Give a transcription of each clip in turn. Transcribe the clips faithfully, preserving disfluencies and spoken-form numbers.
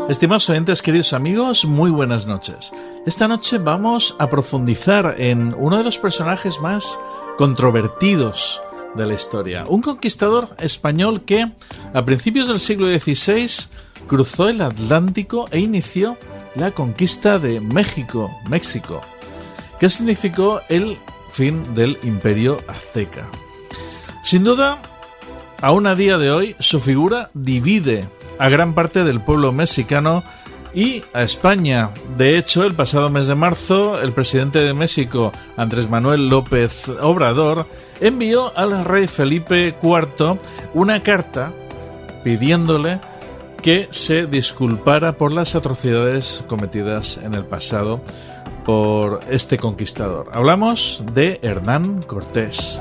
Estimados oyentes, queridos amigos, muy buenas noches. Esta noche vamos a profundizar en uno de los personajes más controvertidos de la historia. Un conquistador español que, a principios del siglo dieciséis, cruzó el Atlántico e inició la conquista de México, México, que significó el fin del Imperio Azteca. Sin duda, aún a día de hoy, su figura divide a gran parte del pueblo mexicano y a España. De hecho, el pasado mes de marzo, el presidente de México, Andrés Manuel López Obrador, envió al rey Felipe cuarto una carta pidiéndole que se disculpara por las atrocidades cometidas en el pasado por este conquistador. Hablamos de Hernán Cortés.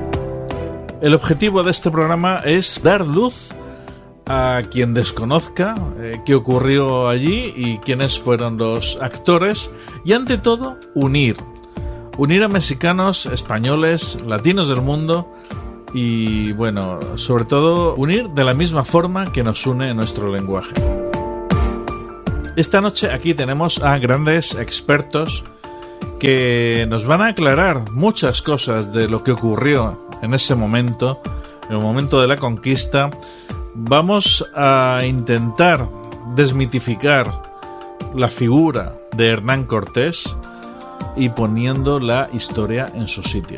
El objetivo de este programa es dar luz a quien desconozca eh, qué ocurrió allí y quiénes fueron los actores, y ante todo unir unir a mexicanos, españoles, latinos del mundo y, bueno, sobre todo unir de la misma forma que nos une nuestro lenguaje. Esta noche aquí tenemos a grandes expertos que nos van a aclarar muchas cosas de lo que ocurrió en ese momento, en el momento de la conquista. Vamos a intentar desmitificar la figura de Hernán Cortés y poniendo la historia en su sitio.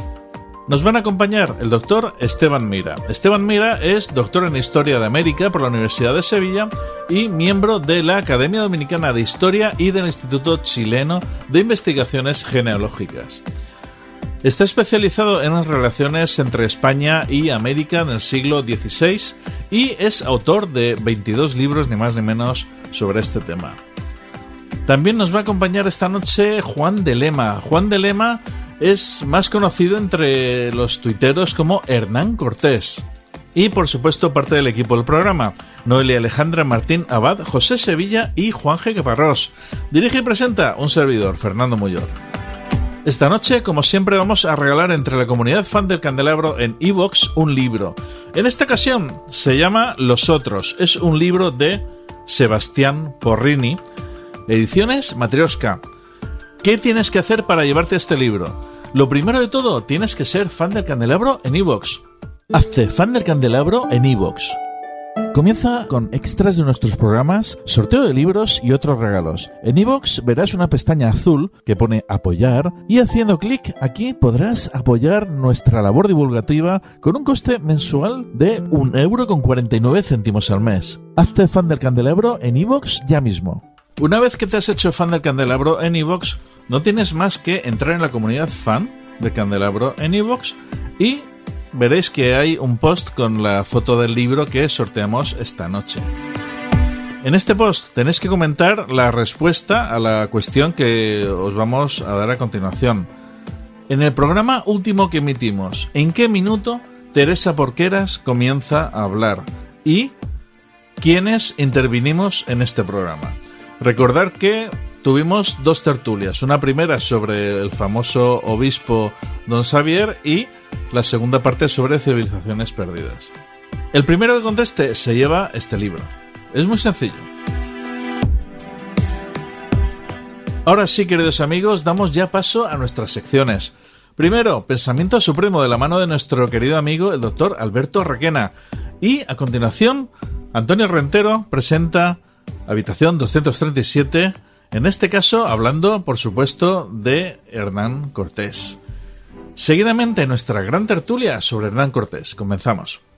Nos van a acompañar el doctor Esteban Mira. Esteban Mira es doctor en Historia de América por la Universidad de Sevilla y miembro de la Academia Dominicana de Historia y del Instituto Chileno de Investigaciones Genealógicas. Está especializado en las relaciones entre España y América en el siglo dieciséis y es autor de veintidós libros, ni más ni menos, sobre este tema. También nos va a acompañar esta noche Juan de Lema. Juan de Lema es más conocido entre los tuiteros como Hernán Cortés. Y, por supuesto, parte del equipo del programa: Noelia Alejandra Martín Abad, José Sevilla y Juan G. Caparrós. Dirige y presenta un servidor, Fernando Muyor. Esta noche, como siempre, vamos a regalar entre la comunidad fan del Candelabro en iVoox un libro. En esta ocasión se llama Los Otros. Es un libro de Sebastián Porrini, ediciones Matrioska. ¿Qué tienes que hacer para llevarte este libro? Lo primero de todo, tienes que ser fan del Candelabro en iVoox. Hazte fan del Candelabro en iVoox. Comienza con extras de nuestros programas, sorteo de libros y otros regalos. En iVoox verás una pestaña azul que pone apoyar y haciendo clic aquí podrás apoyar nuestra labor divulgativa con un coste mensual de un euro con cuarenta y nueve céntimos al mes. Hazte fan del Candelabro en iVoox ya mismo. Una vez que te has hecho fan del Candelabro en iVoox, no tienes más que entrar en la comunidad fan del Candelabro en iVoox y veréis que hay un post con la foto del libro que sorteamos esta noche. En este post tenéis que comentar la respuesta a la cuestión que os vamos a dar a continuación. En el programa último que emitimos, ¿en qué minuto Teresa Porqueras comienza a hablar? ¿Y quiénes intervinimos en este programa? Recordar que tuvimos dos tertulias, una primera sobre el famoso obispo Don Xavier y la segunda parte sobre civilizaciones perdidas. El primero que conteste se lleva este libro. Es muy sencillo. Ahora sí, queridos amigos, damos ya paso a nuestras secciones. Primero, Pensamiento Supremo de la mano de nuestro querido amigo el doctor Alberto Requena. Y a continuación, Antonio Rentero presenta Habitación doscientos treinta y siete, en este caso hablando, por supuesto, de Hernán Cortés. Seguidamente nuestra gran tertulia sobre Hernán Cortés. Comenzamos.